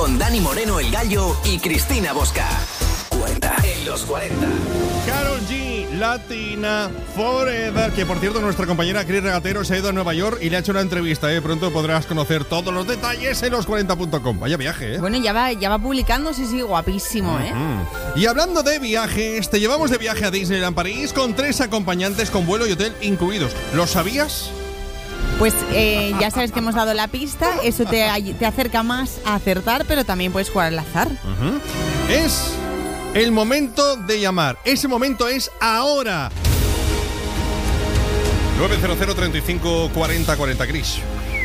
con Dani Moreno el Gallo y Cristina Bosca. 40 en los 40. Karol G, Latina Forever. Que por cierto, nuestra compañera Cris Regatero se ha ido a Nueva York y le ha hecho una entrevista. Pronto podrás conocer todos los detalles en los40.com. Vaya viaje, Bueno, ya va publicando, sí, guapísimo, Y hablando de viajes, te llevamos de viaje a Disneyland París con 3 acompañantes con vuelo y hotel incluidos. ¿Lo sabías? Pues ya sabes que hemos dado la pista. Eso te acerca más a acertar, pero también puedes jugar al azar. Es el momento de llamar. Ese momento es ahora. 900 35 40 40, Cris.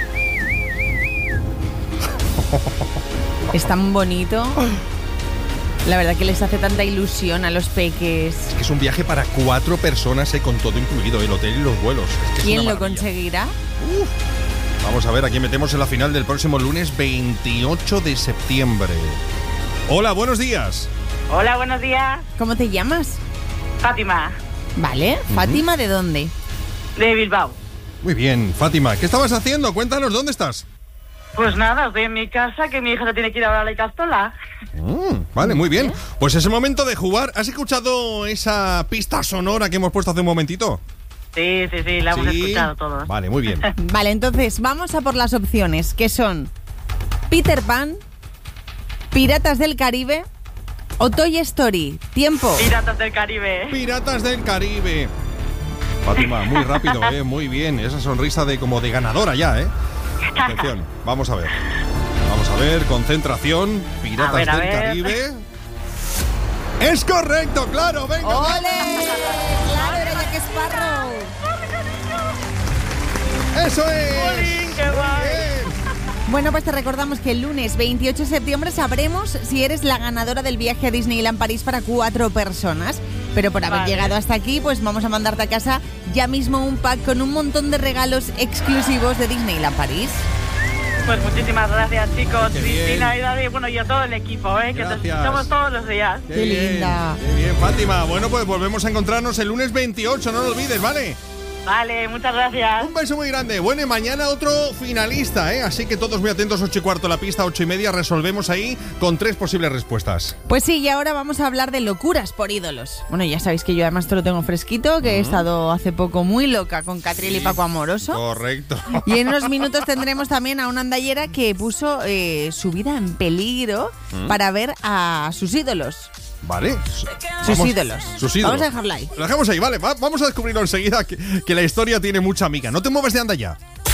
Es tan bonito. La verdad que les hace tanta ilusión a los peques. Es que es un viaje para 4 personas, con todo incluido, el hotel y los vuelos. Es que ¿Quién lo conseguirá? Vamos a ver a quién metemos en la final del próximo lunes 28 de septiembre. Hola, buenos días. Hola, buenos días. ¿Cómo te llamas? Fátima. Vale, ¿Fátima de dónde? De Bilbao. Muy bien, Fátima, ¿qué estabas haciendo? Cuéntanos, ¿dónde estás? Pues nada, estoy en mi casa, que mi hija se tiene que ir ahora a la Castola. Vale, muy bien. Pues es el momento de jugar. ¿Has escuchado esa pista sonora que hemos puesto hace un momentito? Sí, la hemos escuchado todos. Vale, muy bien. Vale, entonces vamos a por las opciones, que son Peter Pan, Piratas del Caribe o Toy Story. Tiempo. Piratas del Caribe. Piratas del Caribe. Fátima, muy rápido, muy bien. Esa sonrisa de como de ganadora ya, Atención, vamos a ver. Vamos a ver, concentración. Piratas del Caribe. ¡Es correcto, claro! ¡Venga! ¡Ole! ¡Claro, era Jack Sparrow! ¡Eso es! ¡Jolín, qué guay! Bueno, pues te recordamos que el lunes 28 de septiembre sabremos si eres la ganadora del viaje a Disneyland París para 4 personas. Pero por haber llegado hasta aquí, pues vamos a mandarte a casa ya mismo un pack con un montón de regalos exclusivos de Disneyland París. Pues muchísimas gracias, chicos. Qué Cristina bien. y Dani, bueno, y a todo el equipo, que te Gracias. escuchamos todos los días. Qué linda. Qué bien, Fátima. Bueno, pues volvemos a encontrarnos el lunes 28, no lo olvides, ¿vale? Vale, muchas gracias. Un beso muy grande. Bueno, y mañana otro finalista, Así que todos muy atentos, 8:15 la pista, 8:30, resolvemos ahí con 3 posibles respuestas. Pues sí, y ahora vamos a hablar de locuras por ídolos. Bueno, ya sabéis que yo además te lo tengo fresquito, que he estado hace poco muy loca con Catriel y Paco Amoroso. Correcto. Y en unos minutos tendremos también a una andallera que puso su vida en peligro para ver a sus ídolos. Vale. Sus ídolos. Vamos a dejarla ahí. Lo dejamos ahí, vale. Vamos a descubrirlo enseguida, que la historia tiene mucha amiga. No te mueves de anda ya.